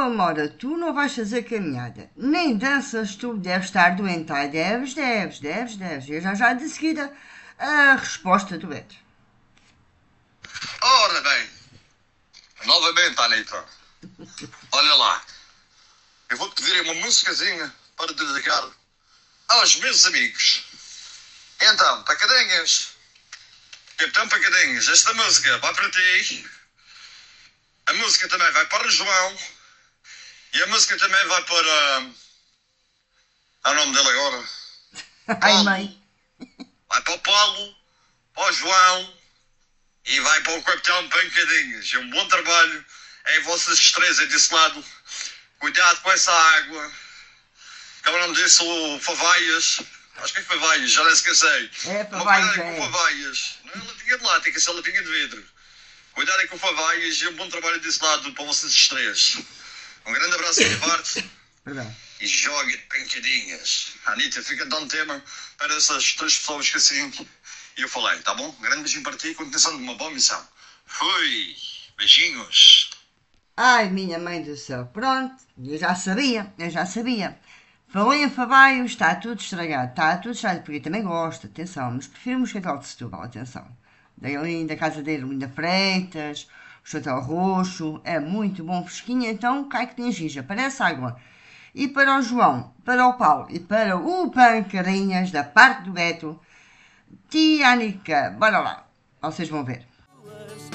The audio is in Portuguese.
Amora, tu não vais fazer caminhada, nem danças, tu deves estar doente. Ai, deves. Eu já de seguida a resposta do Beto. Ora bem, novamente, Anitta, olha lá, eu vou-te pedir uma musicazinha para dedicar aos meus amigos. Então, Pacadinhas, Capitão Pacadinhas, esta música vai para ti, a música também vai para o João e a música também vai para... o nome dele agora? Ai, mãe. Vai para o Paulo, para o João e vai para o Capitão Pancadinhas. É um bom trabalho em vossas três aí desse lado. Cuidado com essa água. Que é o nome disso, o Favaias. Acho que é Favaias, já nem esqueci. É, Favaias, cuidado com o Favaias. Não é latinha de lata, tem que ser latinha de vidro. Cuidado com o Favaias e um bom trabalho desse lado para vocês três. Um grande abraço da minha parte. Perdão. E jogue pancadinhas. Anitta, fica então um tema para essas três pessoas que assim eu falei, tá bom? Um grande beijinho para ti e continuação de uma boa missão. Fui! Beijinhos! Ai, minha mãe do céu. Pronto, eu já sabia. Falei em Favaio, está tudo estragado, porque eu também gosto, atenção, mas prefiro o Moscatel de Setúbal, atenção. Da casa dele, Linda Freitas, o Chatel Roxo, é muito bom, fresquinho, então cai que tem ginja, parece água. E para o João, para o Paulo e para o Pancarinhas, da parte do Beto, Tia Anica, bora lá, vocês vão ver.